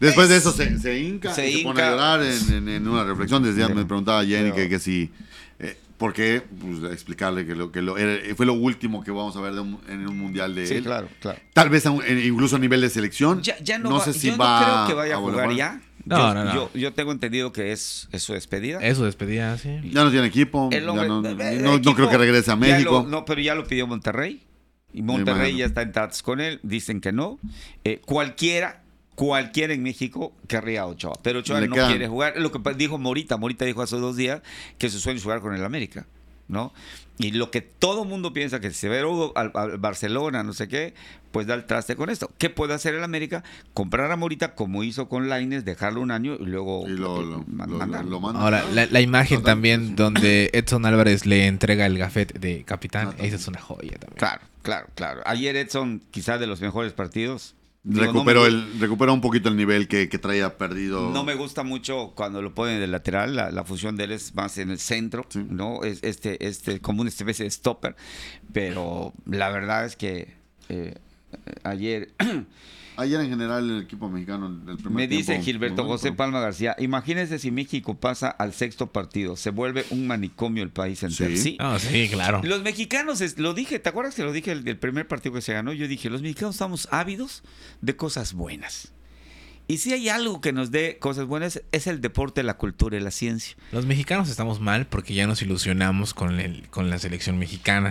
Después de eso se hinca y se pone a llorar en una reflexión. Decía, me preguntaba Jenny que si... ¿por qué? Pues explicarle que fue lo último que vamos a ver en un mundial de él. Sí, claro. Tal vez incluso a nivel de selección. Ya no sé si yo va no creo que vaya a jugar ya. No. Yo tengo entendido que es su despedida. Es su despedida, sí. Ya no tiene equipo. No creo que regrese a México. Pero ya lo pidió Monterrey. Y Monterrey ya está en tratos con él. Dicen que no. Cualquiera en México querría a Ochoa. Pero Ochoa no quiere jugar. Lo que dijo Morita dijo hace 2 días que su sueño es jugar con el América, ¿no? Y lo que todo mundo piensa que se ve al Barcelona, no sé qué, pues da el traste con esto. ¿Qué puede hacer el América? Comprar a Morita como hizo con Lainez, dejarlo un año y luego lo manda. Ahora, la imagen también donde Edson Álvarez le entrega el gafete de capitán, esa es una joya también. Claro. Ayer Edson, quizás de los mejores partidos. Recuperó un poquito el nivel que traía perdido. No me gusta mucho cuando lo ponen de lateral. La función de él es más en el centro, sí. ¿No? Es como una especie de stopper. Pero la verdad es que ayer en general el equipo mexicano el primer me dice tiempo, Gilberto José Palma García, imagínense si México pasa al 6º partido, se vuelve un manicomio el país entero. Sí, sí, claro. Los mexicanos, lo dije, ¿te acuerdas que lo dije el primer partido que se ganó? Yo dije, los mexicanos estamos ávidos de cosas buenas. Y si hay algo que nos dé cosas buenas, es el deporte, la cultura y la ciencia. Los mexicanos estamos mal porque ya nos ilusionamos con la selección mexicana.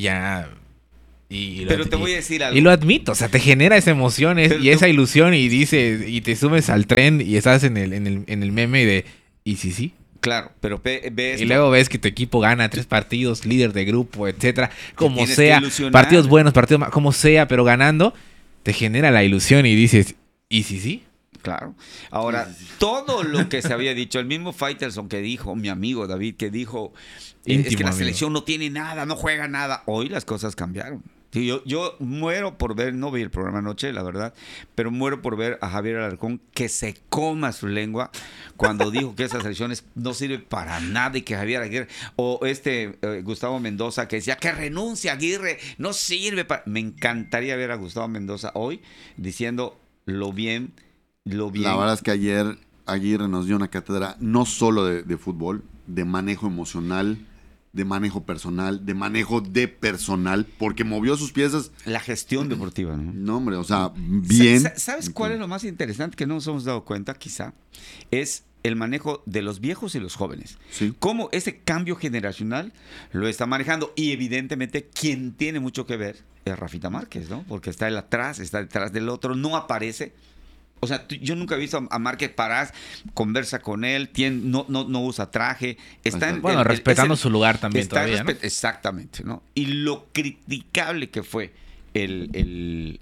Pero te voy a decir algo. Y lo admito, o sea, te genera esa emoción esa ilusión y dices, y te sumes al tren y estás en el meme de ¿y sí? Claro, pero ves. Y luego ves que tu equipo gana 3 partidos, líder de grupo, etcétera, como sea, partidos buenos, partidos malos, como sea, pero ganando, te genera la ilusión y dices, ¿y sí? Claro. Ahora, todo lo que se había dicho, el mismo Faitelson que dijo, mi amigo David, que dijo, es que la selección no tiene nada, no juega nada. Hoy las cosas cambiaron. Sí, yo muero por ver, no vi el programa anoche, la verdad, pero muero por ver a Javier Alarcón que se coma su lengua cuando dijo que esa selección no sirve para nada y que Javier Aguirre, o Gustavo Mendoza que decía que renuncia Aguirre, no sirve para... Me encantaría ver a Gustavo Mendoza hoy diciendo lo bien. La verdad es que ayer Aguirre nos dio una cátedra no solo de fútbol, de manejo emocional, de manejo personal, de manejo de personal, porque movió sus piezas. La gestión deportiva, ¿no? No, hombre, o sea, bien. ¿Sabes cuál es lo más interesante que no nos hemos dado cuenta, quizá? Es el manejo de los viejos y los jóvenes. Sí. Cómo ese cambio generacional lo está manejando. Y evidentemente quien tiene mucho que ver es Rafita Márquez, ¿no? Porque está detrás del otro, no aparece. O sea, yo nunca he visto a Márquez Parás, conversa con él, no usa traje. Respetando su lugar también todavía, ¿no? Exactamente, ¿no? Y lo criticable que fue el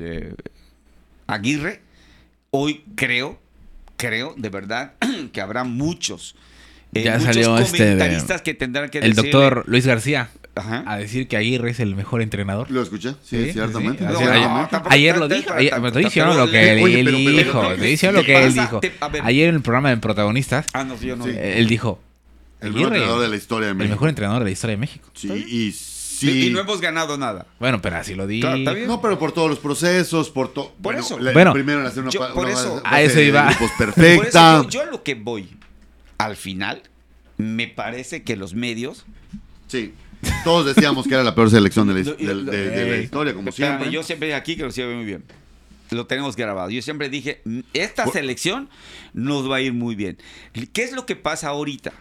Aguirre, hoy creo, de verdad, que habrá muchos salió comentaristas que tendrán que el decirle, doctor Luis García. Ajá. A decir que Aguirre es el mejor entrenador. Lo escuché, sí, ciertamente. Sí. Ayer lo dijo. Me estoy diciendo lo que él dijo. Ayer en el programa de Protagonistas, él dijo: el mejor entrenador de la historia de México. El mejor entrenador de la historia de México. Sí, y no hemos ganado nada. Bueno, pero así lo di. No, pero por todos los procesos, por eso. Primero en hacer a eso iba. Perfecta. Por eso yo a lo que voy, al final, me parece que los medios... Sí. Todos decíamos que era la peor selección de la historia, como siempre. Yo siempre dije aquí que lo sigue muy bien. Lo tenemos grabado. Yo siempre dije, esta selección nos va a ir muy bien. ¿Qué es lo que pasa ahorita?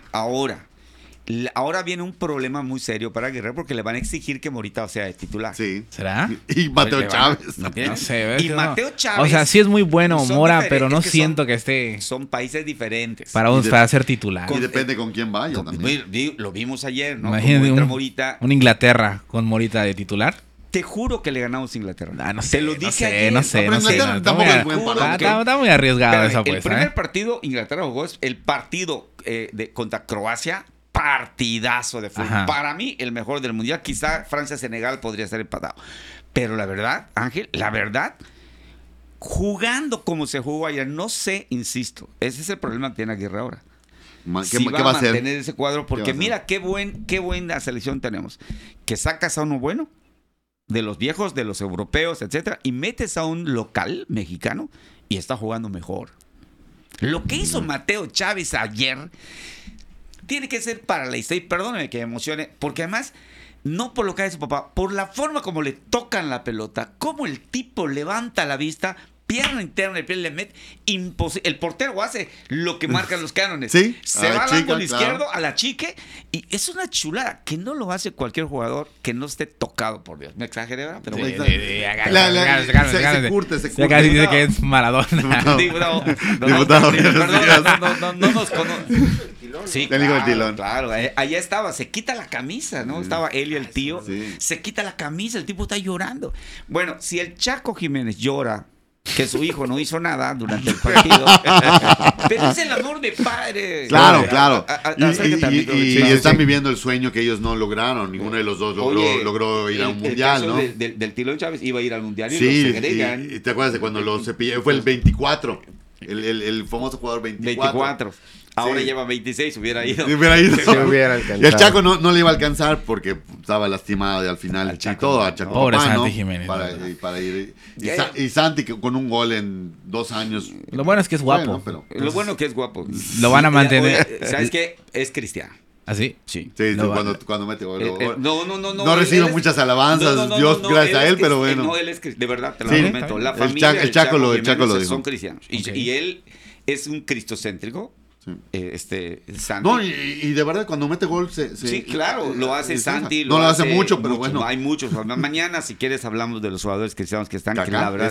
Ahora viene un problema muy serio para Aguirre porque le van a exigir que Morita sea de titular. Sí. ¿Será? Y Mateo Chávez. No sé. Y Mateo Chávez. O sea, sí es muy bueno Mora, pero no siento que esté... Son países diferentes. Para ser titular. Y depende con quién vaya también. Lo vimos ayer, ¿no? Imagínate Morita. Un Inglaterra con Morita de titular. Te juro que le ganamos a Inglaterra. No sé, te lo dije ayer. No sé. Está muy arriesgado esa apuesta. El primer partido, Inglaterra jugó el partido contra Croacia. Partidazo de fútbol. Ajá. Para mí, el mejor del mundial. Quizá Francia-Senegal podría estar empatado. Pero la verdad, Ángel, jugando como se jugó ayer, no sé, insisto, ese es el problema que tiene Aguirre ahora. ¿Qué va a hacer? Mantener ese cuadro, porque mira qué buena selección tenemos. Que sacas a uno bueno, de los viejos, de los europeos, etcétera, y metes a un local mexicano y está jugando mejor. Lo que hizo Mateo Chávez ayer tiene que ser para la historia. Y perdóneme que me emocione, porque además, no por lo que hace su papá, por la forma como le tocan la pelota, cómo el tipo levanta la vista, pierna interna, el pie le mete, el portero hace lo que marcan los cánones. Sí, se va al ángulo izquierdo, a la chique, y es una chulada que no lo hace cualquier jugador que no esté tocado, por Dios. Me exageré, ¿verdad? Pero bueno. Se curte. Ya casi dice que es Maradona. Diputado. No nos conoce. Sí, claro, claro. Allá estaba, se quita la camisa, ¿no? Estaba él y el tío. Sí. Se quita la camisa, el tipo está llorando. Bueno, si el Chaco Jiménez llora que su hijo no hizo nada durante el partido, pero es el amor de padre. Claro. Y están viviendo el sueño que ellos no lograron. Ninguno de los dos logró ir a un mundial, ¿no? Del Tilón Chávez iba a ir al mundial y sí, lo segregan. y te acuerdas de cuando lo cepilló, fue el 24. El famoso jugador 24. Ahora lleva 26, hubiera ido. Se hubiera alcanzado. Y el Chaco no le iba a alcanzar porque estaba lastimado al final. Y todo, a Chaco. Pobre papá, Santi ¿no? Jiménez. Para ir. Y Santi con un gol en 2 años. Lo bueno es que es guapo. Bueno, lo bueno que es guapo. Lo van a mantener. ¿Sabes qué? Es cristiano. ¿Así? Sí. Sí, cuando mete gol. No recibe muchas alabanzas, Dios, gracias a él, pero bueno. No, él es de verdad, te lo prometo. La familia el Chaco lo dijo. Son cristianos. Y él es un cristocéntrico. Santi. No, y de verdad cuando mete gol sí, claro, lo hace Santi. No lo hace mucho, pero bueno. Hay muchos. Mañana, si quieres, hablamos de los jugadores cristianos que están. Kaká, que la verdad, es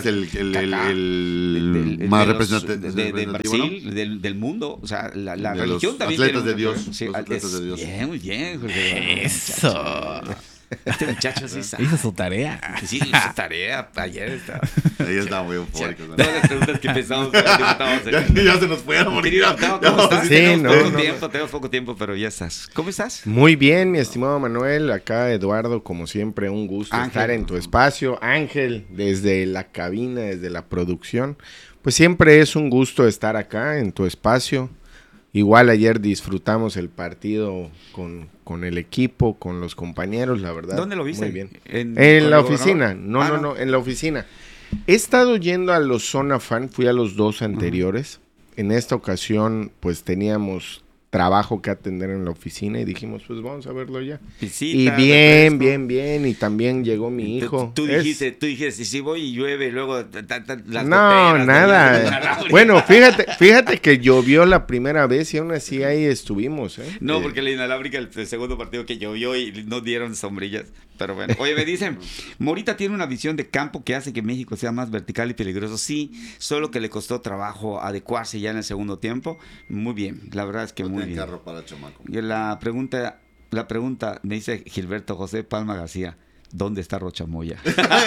el más representativo de Brasil, ¿no? del mundo. O sea, la religión también. Atletas de Dios. Sí, atletas de Dios. Bien, muy bien, Jorge. Eso. Este muchacho sí sabe. Hizo su tarea. Sí, hizo su tarea. Ayer estaba. Ahí estaba muy eufórico. Todas las preguntas que pensamos. ya se nos fueron. Tenemos poco tiempo, pero ya estás. ¿Cómo estás? Muy bien, mi estimado Manuel. Acá Eduardo, como siempre, un gusto estar en tu espacio. Ángel, desde la cabina, desde la producción. Pues siempre es un gusto estar acá en tu espacio. Igual ayer disfrutamos el partido con el equipo, con los compañeros, la verdad. ¿Dónde lo viste? Muy bien. En la oficina. No, en la oficina. He estado yendo a los Zona Fan, fui a los 2 anteriores. En esta ocasión, pues teníamos trabajo que atender en la oficina y dijimos, pues vamos a verlo ya. Visita, y bien, y también llegó mi hijo. Tú dijiste, si voy y llueve, luego las no, nada. Bueno, fíjate que llovió la primera vez y aún así ahí estuvimos, ¿eh? No, porque la inalábrica, el segundo partido que llovió y no dieron sombrillas. Pero bueno, oye, me dicen, Morita tiene una visión de campo que hace que México sea más vertical y peligroso. Sí, solo que le costó trabajo adecuarse ya en el segundo tiempo. Muy bien, la verdad es que muy bien. Carro para chamaco. Y la pregunta me dice Gilberto José Palma García. ¿Dónde está Rocha Moya?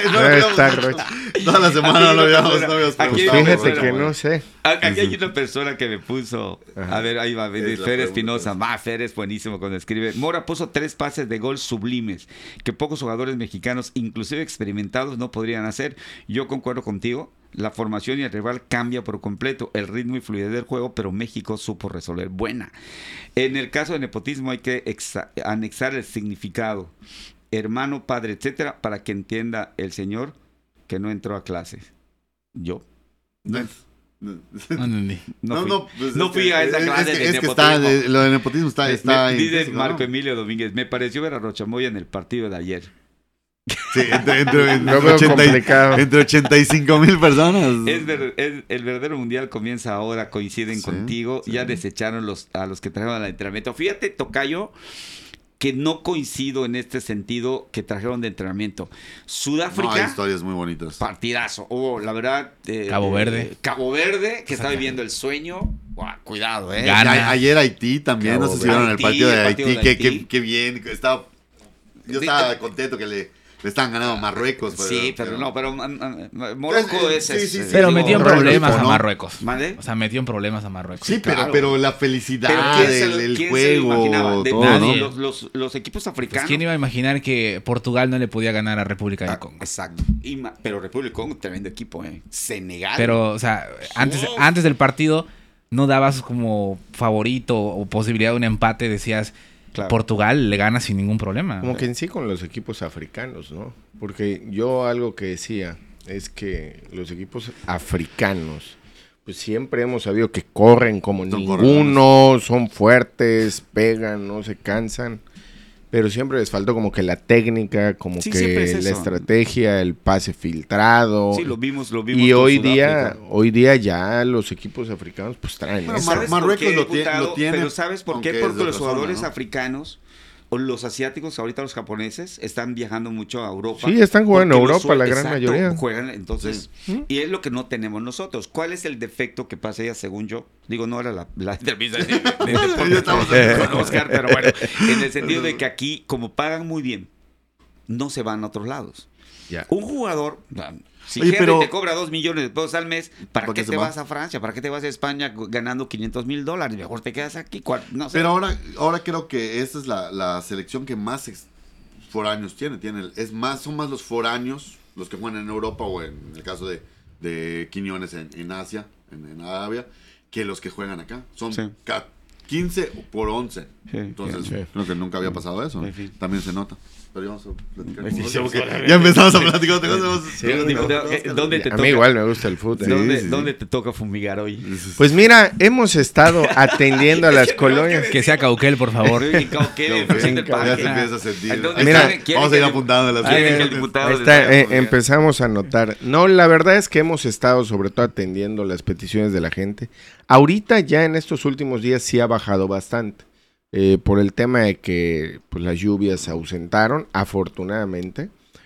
Toda la semana no lo habíamos preguntado. Fíjate que no sé. Aquí hay una persona que me puso. Ajá. A ver, ahí va. Fer Espinosa. Fer es buenísimo cuando escribe. Mora puso 3 pases de gol sublimes que pocos jugadores mexicanos, inclusive experimentados, no podrían hacer. Yo concuerdo contigo. La formación y el rival cambia por completo. El ritmo y fluidez del juego, pero México supo resolver. Buena. En el caso de nepotismo hay que anexar el significado. Hermano, padre, etcétera, para que entienda el señor que no entró a clases. ¿Yo? No fui a esa clase de nepotismo. Lo de nepotismo está dice Marco Emilio Domínguez, me pareció ver a Rocha Moya en el partido de ayer. Sí, entre 85,000 personas. El verdadero mundial comienza ahora, coinciden contigo. Sí. Ya desecharon a los que trajeron al entrenamiento. Fíjate, tocayo, que no coincido en este sentido que trajeron de entrenamiento. Sudáfrica. Hay historias muy bonitas. Partidazo. La verdad. Cabo Verde, que está viviendo el sueño. Cuidado, Ayer Haití también, Cabo no sé si vieron el partido de Haití. Qué bien. Yo estaba contento que le están ganando a Marruecos. Pero Morocco es... Pero metió en problemas a Marruecos. ¿Vale? O sea, metió en problemas a Marruecos. Sí, pero la felicidad del juego, todo, los equipos africanos... ¿Quién iba a imaginar que Portugal no le podía ganar a República del Congo? Exacto. Pero República del Congo, tremendo equipo, Senegal. Pero, o sea, antes del partido no dabas como favorito o posibilidad de un empate, decías... Claro. Portugal le gana sin ningún problema. Como que en sí con los equipos africanos, ¿no? Porque yo algo que decía es que los equipos africanos pues siempre hemos sabido que corren como ninguno, son fuertes, pegan, no se cansan. Pero siempre les faltó como que la técnica, como que la estrategia, el pase filtrado. Sí, lo vimos. Y hoy día ya los equipos africanos pues traen eso. Marruecos lo tiene. Pero ¿sabes por qué? Porque los jugadores africanos o los asiáticos, ahorita los japoneses, están viajando mucho a Europa. Sí, están jugando en Europa la gran mayoría. Juegan, entonces, y es lo que no tenemos nosotros. ¿Cuál es el defecto que pasa ella, según yo? Digo, no era la entrevista de con Oscar, pero bueno, en el sentido de que aquí, como pagan muy bien, no se van a otros lados. Ya. Un jugador... Si Henry te cobra 2 millones de pesos al mes, ¿para qué te vas a Francia? ¿Para qué te vas a España ganando $500,000? Mejor te quedas aquí. No sé. Pero ahora creo que esta es la selección que más foráneos tiene. Son más los foráneos, los que juegan en Europa o en el caso de Quiñones en Asia, en Arabia, que los que juegan acá. Son 15 por 11. Sí, entonces, creo que nunca había pasado eso. También se nota. Pero ya vamos a platicar. Ya empezamos a platicar. ¿Dónde te toca? A mí igual me gusta el fútbol. ¿Dónde te toca fumigar hoy? Pues mira, hemos estado atendiendo a las colonias. Que sea Cauquel, por favor. Cauquel, presente el parque. Ya se empieza a sentir. Mira, vamos a ir apuntando las empezamos a notar. No, la verdad es que hemos estado sobre todo atendiendo las peticiones de la gente. Ahorita ya en estos últimos días sí ha bajado bastante. Por el tema de que pues, las lluvias se ausentaron, afortunadamente.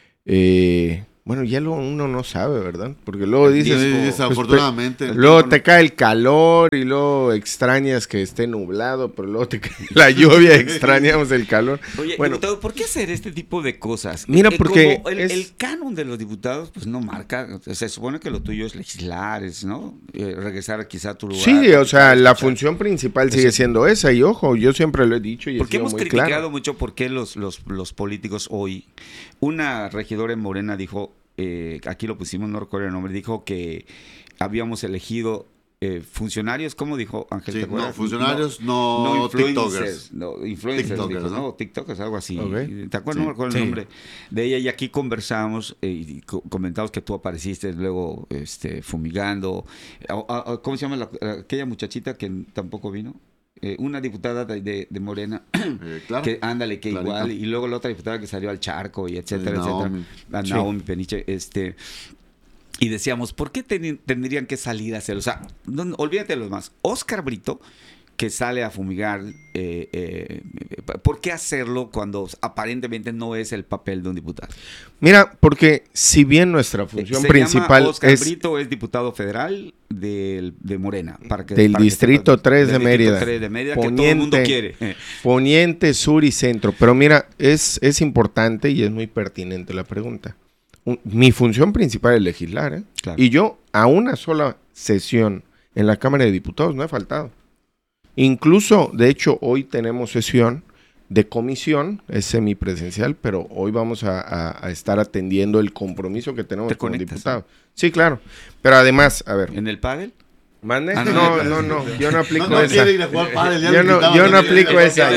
Bueno, ya uno no sabe, ¿verdad? Porque luego dices... Desafortunadamente. Luego te cae el calor y luego extrañas que esté nublado, pero luego te cae la lluvia, extrañamos el calor. Oye, bueno, diputado, ¿por qué hacer este tipo de cosas? Mira, porque... El canon de los diputados, pues no marca. Se supone que lo tuyo es legislar, ¿no? Regresar quizá a tu lugar. Sí, o sea, la función principal sigue siendo esa. Y ojo, yo siempre lo he dicho y he sido muy claro. Porque hemos criticado mucho por qué los políticos hoy... Una regidora en Morena dijo... aquí lo pusimos, no recuerdo el nombre, dijo que habíamos elegido funcionarios, ¿cómo dijo Ángel? Sí, no, funcionarios, no influencers. No, influencers, TikTokers, dijo, ¿no? TikTokers, algo así. Okay. ¿Te acuerdas? Sí, no recuerdo el nombre de ella. Y aquí conversamos y comentamos que tú apareciste luego fumigando. ¿Cómo se llama aquella muchachita que tampoco vino? Una diputada de Morena, claro, que ándale, que clarito. Igual, y luego la otra diputada que salió al charco, y etcétera, Naomi Peniche, y decíamos, ¿por qué tendrían que salir a hacerlo? O sea, olvídate de los más. Oscar Brito, que sale a fumigar, ¿por qué hacerlo cuando aparentemente no es el papel de un diputado? Mira, porque si bien nuestra función principal Oscar Brito es diputado federal de Morena. Del Distrito 3 de Mérida. Poniente, que todo el mundo quiere. Poniente, sur y centro. Pero mira, es importante y es muy pertinente la pregunta. Mi función principal es legislar, Claro. Y yo a una sola sesión en la Cámara de Diputados no he faltado. Incluso, de hecho, hoy tenemos sesión de comisión, es semipresencial, pero hoy vamos a estar atendiendo el compromiso que tenemos con el diputado. Sí, claro. Pero además, a ver. ¿En el pádel? ¿Mande? No, yo no aplico esa. Yo no aplico esa.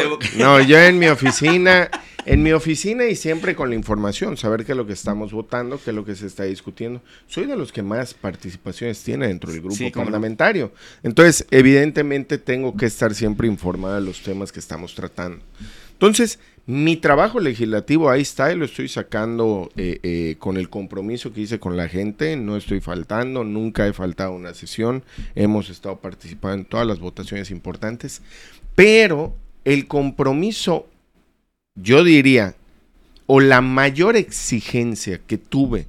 Yo en mi oficina... En mi oficina y siempre con la información, saber qué es lo que estamos votando, qué es lo que se está discutiendo. Soy de los que más participaciones tiene dentro del grupo parlamentario. Entonces, evidentemente tengo que estar siempre informado de los temas que estamos tratando. Entonces, mi trabajo legislativo ahí está y lo estoy sacando con el compromiso que hice con la gente. No estoy faltando, nunca he faltado una sesión. Hemos estado participando en todas las votaciones importantes. Pero el compromiso... Yo diría, o la mayor exigencia que tuve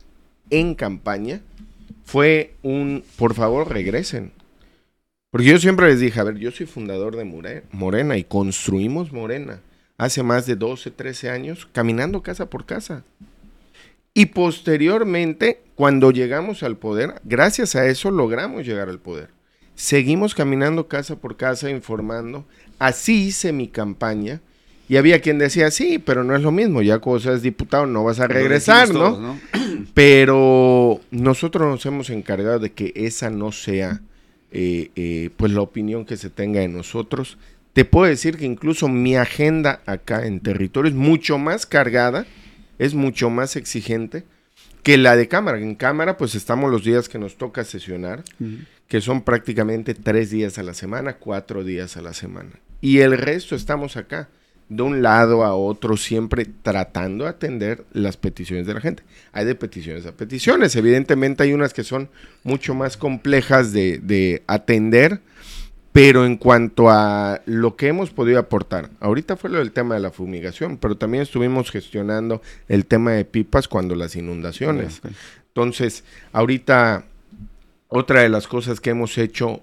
en campaña fue por favor regresen. Porque yo siempre les dije, a ver, yo soy fundador de Morena y construimos Morena hace más de 12, 13 años, caminando casa por casa. Y posteriormente, cuando llegamos al poder, gracias a eso logramos llegar al poder. Seguimos caminando casa por casa, informando. Así hice mi campaña. Y había quien decía, sí, pero no es lo mismo, ya cuando seas diputado no vas a regresar, todos, ¿no? Pero nosotros nos hemos encargado de que esa no sea pues la opinión que se tenga de nosotros. Te puedo decir que incluso mi agenda acá en territorio es mucho más cargada, es mucho más exigente, que la de cámara. En cámara pues estamos los días que nos toca sesionar, que son prácticamente 3 días a la semana, 4 días a la semana. Y el resto estamos acá, de un lado a otro, siempre tratando de atender las peticiones de la gente. Hay de peticiones a peticiones. Evidentemente hay unas que son mucho más complejas de atender, pero en cuanto a lo que hemos podido aportar, ahorita fue lo del tema de la fumigación, pero también estuvimos gestionando el tema de pipas cuando las inundaciones. Okay. Entonces, ahorita, otra de las cosas que hemos hecho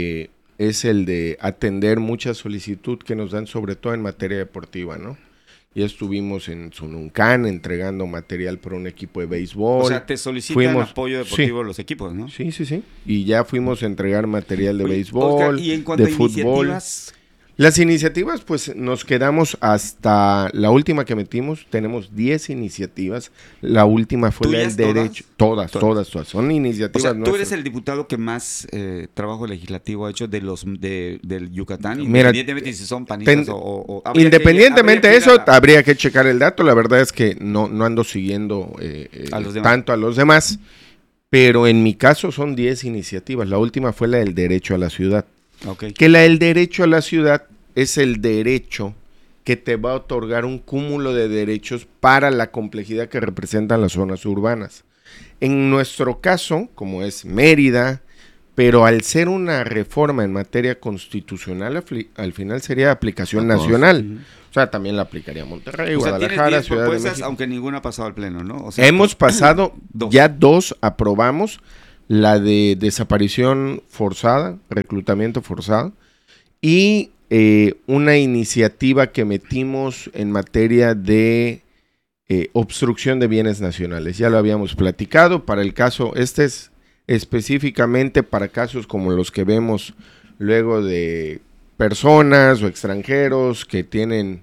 es el de atender mucha solicitud que nos dan, sobre todo en materia deportiva, ¿no? Ya estuvimos en Sununcán entregando material para un equipo de béisbol. O sea, te solicitan apoyo deportivo los equipos, ¿no? Sí. Y ya fuimos a entregar material de béisbol, Oscar, ¿y en cuanto de a fútbol. Las iniciativas, pues nos quedamos hasta la última que metimos. Tenemos 10 iniciativas. La última fue la del derecho. Todas. Son iniciativas. O sea, tú eres el diputado que más trabajo legislativo ha hecho del Yucatán. Mira, independientemente si son panistas independientemente de eso, habría que checar el dato. La verdad es que no ando siguiendo tanto a los demás. Pero en mi caso son 10 iniciativas. La última fue la del derecho a la ciudad. Okay. Que el derecho a la ciudad es el derecho que te va a otorgar un cúmulo de derechos para la complejidad que representan las zonas urbanas. En nuestro caso, como es Mérida, pero al ser una reforma en materia constitucional, al final sería de aplicación nacional. O sea, también la aplicaría Monterrey, Guadalajara, Ciudad de México. Aunque ninguna ha pasado al pleno, ¿no? O sea, hemos pasado, ya 2 aprobamos. La de desaparición forzada, reclutamiento forzado, y una iniciativa que metimos en materia de obstrucción de bienes nacionales. Ya lo habíamos platicado, para el caso, este es específicamente para casos como los que vemos luego de personas o extranjeros que tienen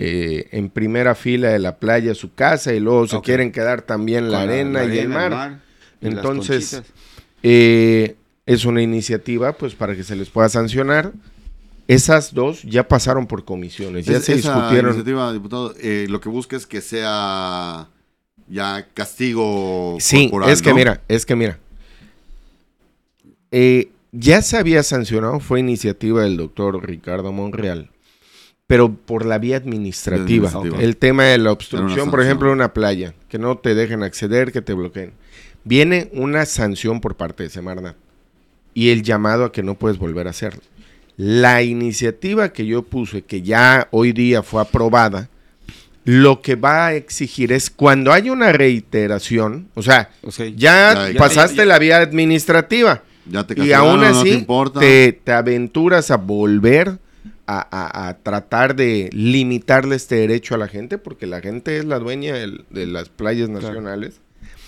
en primera fila de la playa su casa y luego se quieren quedar también la arena y el mar. Entonces, es una iniciativa pues para que se les pueda sancionar. Esas 2 ya pasaron por comisiones, ya se discutieron. Iniciativa, diputado, lo que busca es que sea ya castigo corporal, es que mira, ya se había sancionado, fue iniciativa del doctor Ricardo Monreal, pero por la vía administrativa. El tema de la obstrucción, por ejemplo, de una playa, que no te dejen acceder, que te bloqueen. Viene una sanción por parte de Semarnat y el llamado a que no puedes volver a hacerlo. La iniciativa que yo puse, que ya hoy día fue aprobada, lo que va a exigir es cuando haya una reiteración, o sea, ya pasaste la vía administrativa y aún así te aventuras a volver a tratar de limitarle este derecho a la gente, porque la gente es la dueña de las playas nacionales.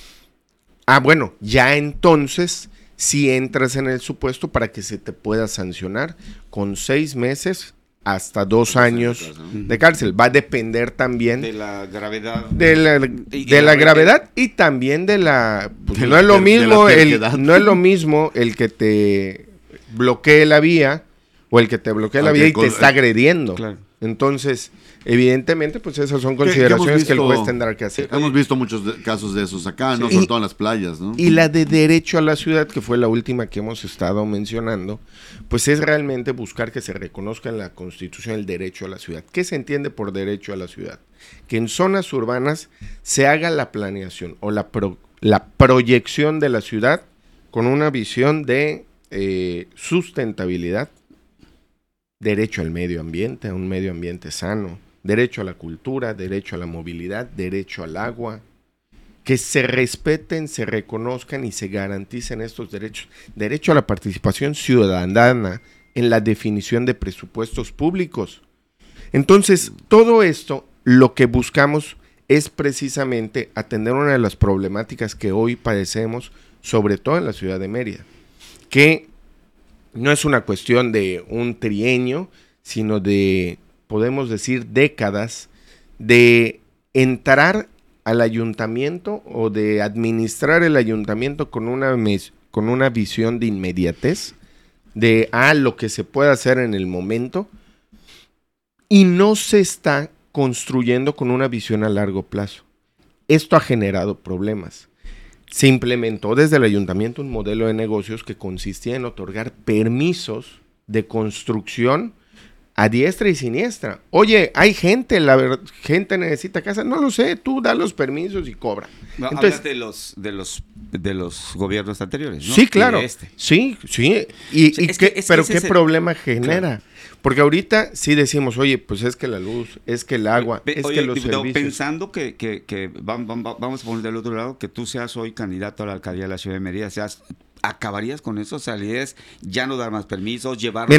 Bueno, ya entonces si entras en el supuesto para que se te pueda sancionar con 6 meses hasta 2 años de cárcel. Va a depender también de la gravedad. De la gravedad y también de la... Pues no es lo mismo el que te bloquee la vía o el que te bloquee la vía y te está agrediendo. Claro. Entonces, evidentemente, pues esas son consideraciones que el juez tendrá que hacer. Hemos visto muchos casos de esos acá, ¿no? Sobre todo en las playas, ¿no? Y la de derecho a la ciudad, que fue la última que hemos estado mencionando, pues es realmente buscar que se reconozca en la Constitución el derecho a la ciudad. ¿Qué se entiende por derecho a la ciudad? Que en zonas urbanas se haga la planeación o la proyección de la ciudad con una visión de sustentabilidad, derecho al medio ambiente, a un medio ambiente sano, derecho a la cultura, derecho a la movilidad, derecho al agua, que se respeten, se reconozcan y se garanticen estos derechos. Derecho a la participación ciudadana en la definición de presupuestos públicos. Entonces, todo esto, lo que buscamos es precisamente atender una de las problemáticas que hoy padecemos, sobre todo en la ciudad de Mérida, que no es una cuestión de un trienio, sino de, podemos decir, décadas de entrar al ayuntamiento o de administrar el ayuntamiento con una visión de inmediatez, de lo que se puede hacer en el momento, y no se está construyendo con una visión a largo plazo. Esto ha generado problemas. se implementó desde el ayuntamiento un modelo de negocios que consistía en otorgar permisos de construcción a diestra y siniestra. Oye, hay gente, gente necesita casa, no lo sé, tú da los permisos y cobra. No, entonces, hablas de los gobiernos anteriores, ¿no? Sí, claro. Sí. Pero ¿qué problema genera? Claro. Porque ahorita sí decimos, oye, pues es que la luz, es que el agua, es que los servicios. Pensando que vamos a poner del otro lado, que tú seas hoy candidato a la alcaldía de la ciudad de Mérida, ¿acabarías con eso? ¿Salidas ya no dar más permisos, llevarlos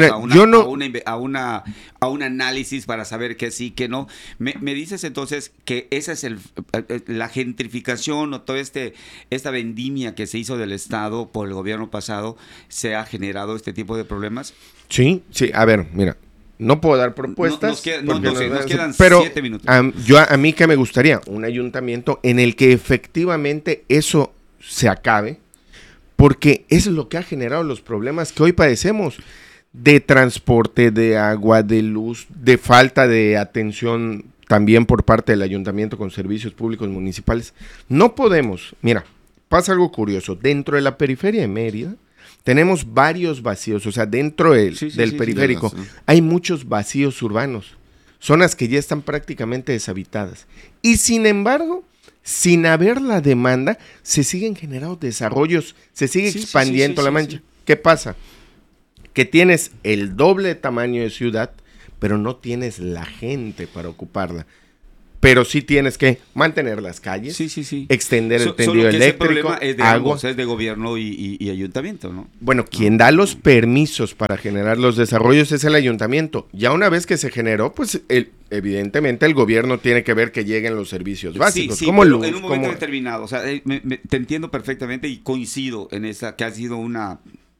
a un análisis para saber que sí, que no? Me dices entonces que esa es la gentrificación o toda esta vendimia que se hizo del Estado por el gobierno pasado, ¿se ha generado este tipo de problemas? Sí, a ver, mira, no puedo dar propuestas. Nos quedan pero 7 minutos. A mí que me gustaría un ayuntamiento en el que efectivamente eso se acabe, porque es lo que ha generado los problemas que hoy padecemos de transporte, de agua, de luz, de falta de atención también por parte del ayuntamiento con servicios públicos municipales. No podemos, mira, pasa algo curioso, dentro de la periferia de Mérida tenemos varios vacíos, o sea, dentro del periférico hay muchos vacíos urbanos, zonas que ya están prácticamente deshabitadas. Y sin embargo, sin haber la demanda, se siguen generando desarrollos, se sigue expandiendo la mancha. ¿Qué pasa? Que tienes el doble de tamaño de ciudad, pero no tienes la gente para ocuparla. Pero sí tienes que mantener las calles, extender el tendido eléctrico, es de agua. Es de gobierno y ayuntamiento, ¿no? Bueno, quien da los permisos para generar los desarrollos es el ayuntamiento. Ya una vez que se generó, pues evidentemente el gobierno tiene que ver que lleguen los servicios básicos. Como luz, en un momento determinado. O sea, te entiendo perfectamente y coincido en esa que ha sido una...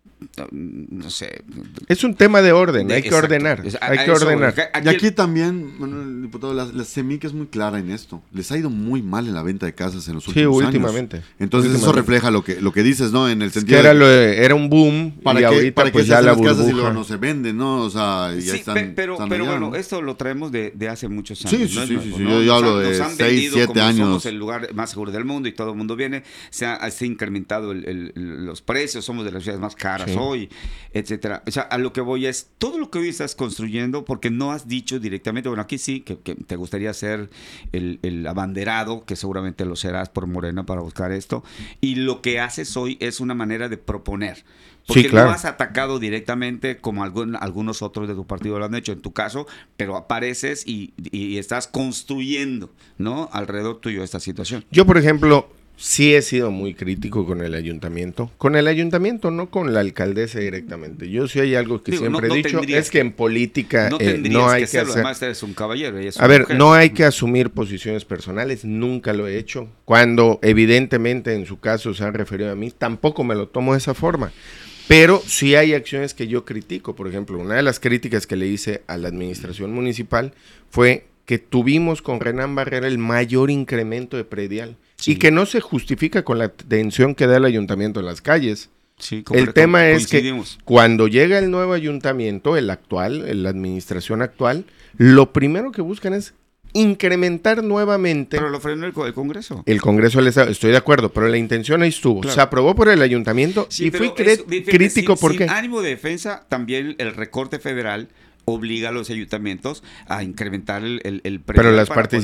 no sé. Es un tema de orden, hay que ordenar. Hay que ordenar. Y aquí también, bueno, el diputado, la CEMIC es muy clara en esto. Les ha ido muy mal en la venta de casas en los últimos años. Últimamente. Entonces eso refleja lo que dices, ¿no? En el sentido era un boom para y ahorita para pues que ya la las burbuja. casas y luego no se venden, ¿no? O sea, ya están. Pero allá, bueno, ¿no? esto lo traemos de hace muchos años. Sí. Yo hablo de 6, 7 años. Somos el lugar más seguro del mundo y todo el mundo viene. Se ha incrementado los precios, somos de las ciudades más caras hoy, etcétera. O sea, a lo que voy es todo lo que hoy estás construyendo, porque no has dicho directamente, bueno, aquí sí, que te gustaría ser el abanderado, que seguramente lo serás por Morena para buscar esto, y lo que haces hoy es una manera de proponer. Porque no has atacado directamente como algunos otros de tu partido lo han hecho en tu caso, pero apareces y estás construyendo, ¿no? Alrededor tuyo esta situación. Yo, por ejemplo, sí he sido muy crítico con el ayuntamiento. Con el ayuntamiento, no con la alcaldesa directamente. Yo sí hay algo que siempre he dicho, es que en política no hay que hacer... Además eres un caballero. No hay que asumir posiciones personales, nunca lo he hecho. Cuando evidentemente en su caso se han referido a mí, tampoco me lo tomo de esa forma. Pero sí hay acciones que yo critico. Por ejemplo, una de las críticas que le hice a la administración municipal fue que tuvimos con Renán Barrera el mayor incremento de predial. Y que no se justifica con la atención que da el ayuntamiento en las calles. El tema es que cuando llega el nuevo ayuntamiento, el actual, la administración actual, lo primero que buscan es incrementar nuevamente. Pero lo frenó el Congreso. El Congreso del Estado, estoy de acuerdo, pero la intención ahí estuvo. Claro. Se aprobó por el ayuntamiento y fui crítico porque... Sin ánimo de defensa, también el recorte federal obliga a los ayuntamientos a incrementar el precio. Pero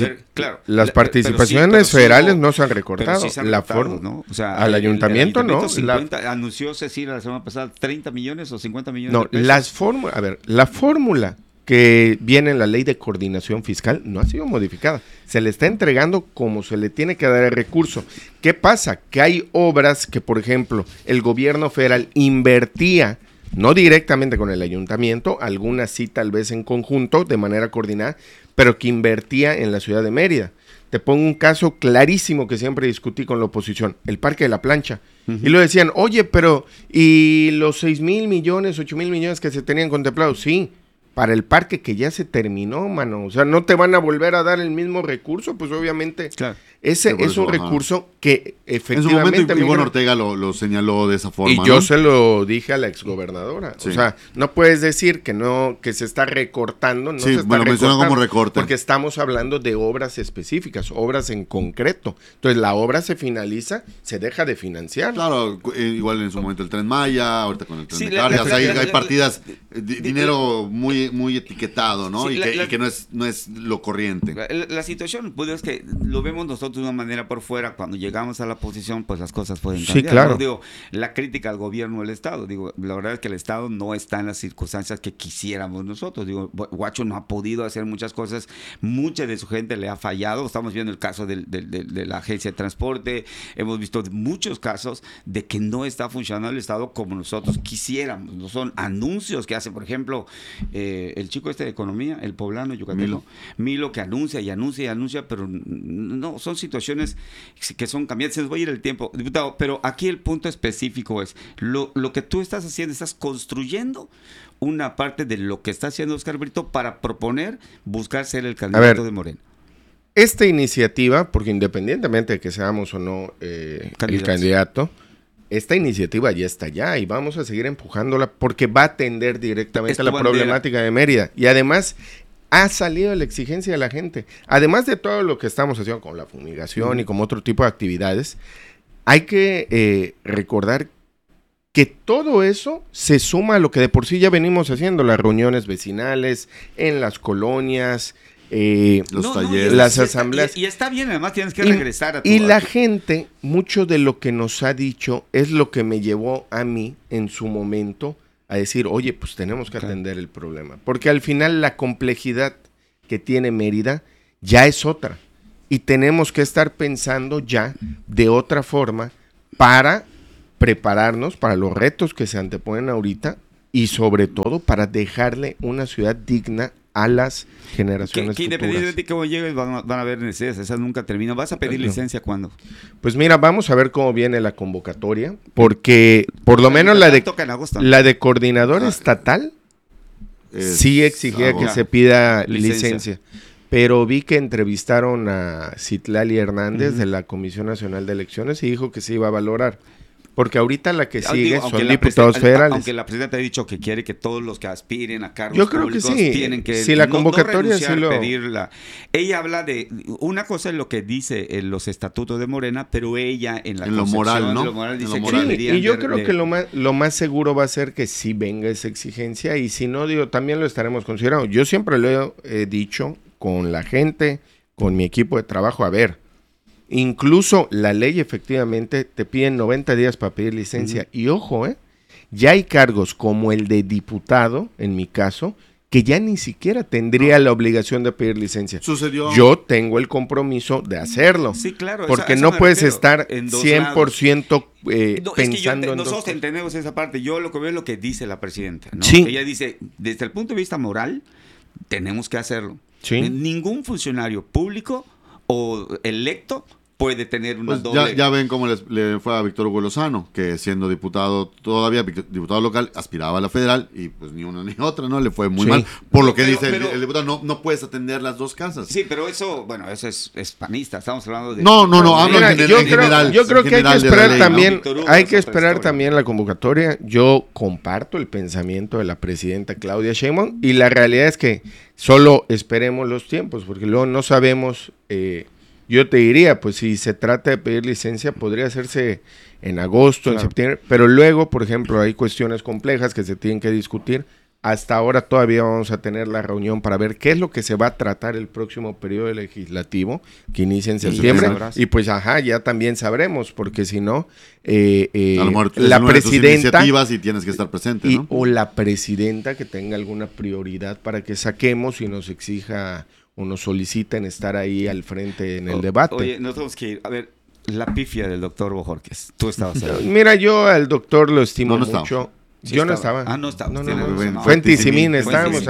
las participaciones federales no se han recortado. ¿no? O sea, al ayuntamiento no. Anunció Cecilia la semana pasada 30 millones o 50 millones de pesos. La fórmula que viene en la ley de coordinación fiscal no ha sido modificada. Se le está entregando como se le tiene que dar el recurso. ¿Qué pasa? Que hay obras que, por ejemplo, el gobierno federal invertía no directamente con el ayuntamiento, algunas sí tal vez en conjunto, de manera coordinada, pero que invertía en la ciudad de Mérida. Te pongo un caso clarísimo que siempre discutí con la oposición, el Parque de la Plancha. Y lo decían, oye, pero ¿y los 6,000 millones, 8,000 millones que se tenían contemplados? Sí, para el parque que ya se terminó, mano. O sea, no te van a volver a dar el mismo recurso, pues obviamente claro. Ese es un recurso que efectivamente... En su momento Ivonne Ortega lo señaló de esa forma, y yo se lo dije a la exgobernadora. Sí. O sea, no puedes decir que se está recortando. No sí, se está me lo mencionó como recorte. Porque estamos hablando de obras específicas, obras en concreto. Entonces, la obra se finaliza, se deja de financiar. Claro, igual en su momento el Tren Maya, ahorita con el Tren de Cargas, hay partidas, dinero muy etiquetado, ¿no? Y que no es lo corriente. La situación, pues, es que lo vemos nosotros de una manera por fuera. Cuando llegamos a la posición, pues las cosas pueden cambiar. Sí, claro. ¿No? Digo, la crítica al gobierno del Estado. Digo, la verdad es que el Estado no está en las circunstancias que quisiéramos nosotros. Digo, Guacho no ha podido hacer muchas cosas. Mucha de su gente le ha fallado. Estamos viendo el caso de la agencia de transporte. Hemos visto muchos casos de que no está funcionando el Estado como nosotros quisiéramos. No son anuncios que hace, por ejemplo, el chico de economía, el poblano yucateco, Milo, que anuncia y anuncia y anuncia, pero no, son situaciones que son cambiantes. Se nos va a ir el tiempo, diputado, pero aquí el punto específico es lo que tú estás haciendo, estás construyendo una parte de lo que está haciendo Óscar Brito para proponer buscar ser el candidato de Morena. Esta iniciativa, porque independientemente de que seamos o no el candidato, esta iniciativa ya está allá y vamos a seguir empujándola porque va a atender directamente a la problemática de Mérida. Y además ha salido la exigencia de la gente. Además de todo lo que estamos haciendo con la fumigación y con otro tipo de actividades, hay que recordar que todo eso se suma a lo que de por sí ya venimos haciendo, las reuniones vecinales, en las colonias, los talleres, las asambleas. Y está bien, además tienes que regresar a tu... Y la gente, mucho de lo que nos ha dicho es lo que me llevó a mí en su momento a decir, oye, pues tenemos que atender el problema. Porque al final la complejidad que tiene Mérida ya es otra. Y tenemos que estar pensando ya de otra forma para prepararnos para los retos que se anteponen ahorita y sobre todo para dejarle una ciudad digna a las generaciones que independientemente de cómo llegues van a haber necesidades, esas nunca terminan. ¿Vas a pedir licencia cuándo? Pues mira, vamos a ver cómo viene la convocatoria, porque por lo menos la de coordinador estatal sí exigía que se pida licencia. Pero vi que entrevistaron a Citlali Hernández de la Comisión Nacional de Elecciones y dijo que se iba a valorar. Porque ahorita la que sigue son diputados federales. Aunque la presidenta ha dicho que quiere que todos los que aspiren a cargos Yo creo públicos que sí. tienen que si la convocatoria sí pedirla. Ella habla de una cosa es lo que dice en los estatutos de Morena, pero ella en lo moral, ¿no? Lo moral dice que deberían. Y yo creo que lo más seguro va a ser que sí venga esa exigencia y si no, digo, también lo estaremos considerando. Yo siempre lo he dicho con la gente, con mi equipo de trabajo, a ver, incluso la ley efectivamente te piden 90 días para pedir licencia. Y ojo, ya hay cargos como el de diputado, en mi caso, que ya ni siquiera tendría la obligación de pedir licencia. Sucedió. Yo tengo el compromiso de hacerlo. Sí, claro. Porque no puedes estar 100% pensando en nosotros entendemos esa parte. Yo lo que veo es lo que dice la presidenta, ¿no? Sí. Ella dice, desde el punto de vista moral, tenemos que hacerlo. Sí. Ningún funcionario público o electo puede tener una pues doble... Ya ven cómo le fue a Víctor Hugo Lozano, que siendo diputado, todavía diputado local, aspiraba a la federal y pues ni una ni otra, ¿no? Le fue muy mal. Por lo que dice el diputado, no puedes atender las dos casas. Sí, pero eso es panista, estamos hablando de... No, hablo en general. Yo creo que hay que esperar también, ¿no? hay que esperar también la convocatoria. Yo comparto el pensamiento de la presidenta Claudia Sheinbaum y la realidad es que solo esperemos los tiempos, porque luego no sabemos... yo te diría, pues si se trata de pedir licencia, podría hacerse en agosto, en septiembre, pero luego, por ejemplo, hay cuestiones complejas que se tienen que discutir. Hasta ahora todavía vamos a tener la reunión para ver qué es lo que se va a tratar el próximo periodo legislativo, que inicia en septiembre. Y pues, ya también sabremos, porque si no, a lo mejor la presidenta... iniciativas y tienes que estar presente, ¿no? O la presidenta que tenga alguna prioridad para que saquemos y nos exija... o nos solicitan estar ahí al frente en el debate. Oye, nos tenemos que ir. A ver, la pifia del doctor Bojorquez. Tú estabas ahí. Mira, yo al doctor lo estimo mucho. Sí, yo no estaba. Ah, no estaba. No. Fue en Tizimín, estábamos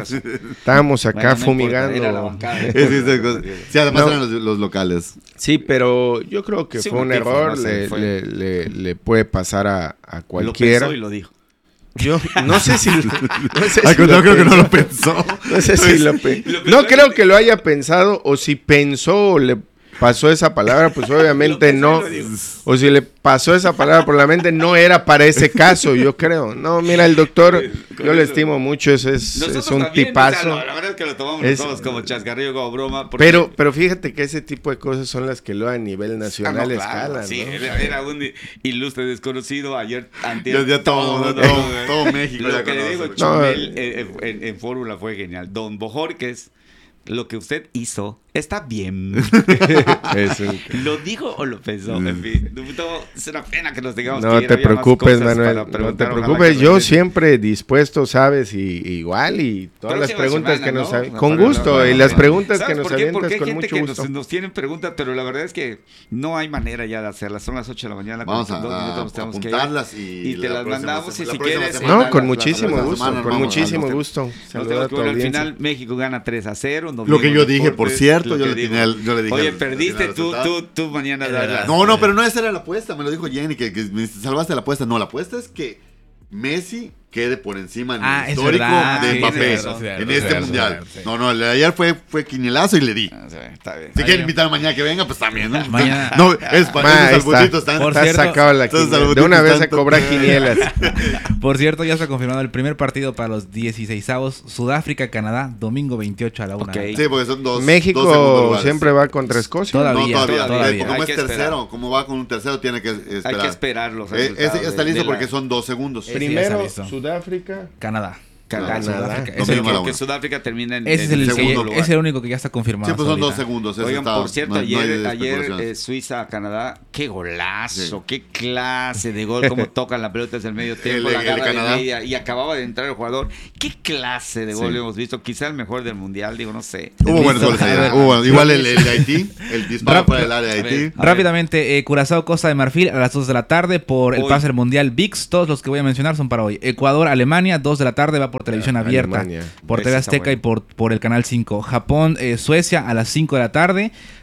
acá fumigando. Sí, además eran los locales. Sí, pero yo creo que fue un error, le puede pasar a cualquiera. Lo pensó y lo dijo. Yo no sé si... Yo creo que no lo pensó. No sé si no creo que lo haya pensado, o si pensó o le pasó esa palabra, pues obviamente no. O si le pasó esa palabra por la mente, no era para ese caso, yo creo. No, mira, el doctor, yo le estimo mucho, es un también, tipazo. O sea, la verdad es que lo tomamos nosotros como chascarrillo, como broma. Porque... Pero fíjate que ese tipo de cosas son las que luego a nivel nacional escalan. Sí, ¿no? era un ilustre desconocido ayer. Ya todo México. Lo que le digo Chumel en Fórmula fue genial. Don Bojorquez, lo que usted hizo está bien. ¿Lo dijo o lo pensó? En fin, es una pena que nos digamos. No te preocupes, Manuel. No te preocupes. Yo siempre dispuesto, sabes, y igual, y todas las preguntas que nos avientas. Con gusto, y las preguntas que nos avientas con mucho gusto. Porque nos tienen preguntas, pero la verdad es que no hay manera ya de hacerlas. Son las 8 de la mañana. Vamos a apuntarlas y te las mandamos. Y si quieres. No, con muchísimo gusto. Con muchísimo gusto. Al final, México gana 3-0. Lo que yo dije, por cierto, yo le dije. Oye, perdiste tú mañana. No, pero no, esa era la apuesta. Me lo dijo Jenny, que me salvaste la apuesta. No, la apuesta es que Messi quede por encima en el histórico de Mbappé en este mundial. No, el de ayer fue quinielazo y le di. Está bien. Si quieren invitar mañana que venga, pues también, ¿no? Mañana. No, es para esos salvutitos. Está sacado la quiniela. De una vez a cobrar quinielas. Por cierto, ya está confirmado el primer partido para los 16avos. Sudáfrica-Canadá, domingo 28 a la 1. Okay. Sí, porque son dos. México siempre va contra Escocia. Todavía. Como es tercero, como va con un tercero, tiene que esperar. Hay que esperarlo. Está listo porque son 2 segundos. Primero, Sudáfrica. Canadá. Que Sudáfrica termina en el segundo lugar. Es el único que ya está confirmado. Siempre son 2 segundos. Oigan, por cierto, ayer Suiza-Canadá, qué golazo, qué clase de gol, cómo tocan la pelota desde el medio tiempo, la garra de media, y acababa de entrar el jugador. Qué clase de gol hemos visto, quizá el mejor del mundial, digo, no sé. Hubo buenos goles ayer. Igual el de Haití, el disparo para el área de Haití. Rápidamente, Curazao, Costa de Marfil a las 2 de la tarde por el pase del mundial VIX. Todos los que voy a mencionar son para hoy. Ecuador, Alemania, 2 de la tarde, va por televisión abierta, Alemania. Por TV Azteca y por el Canal 5. Japón, Suecia a las 5 de la tarde.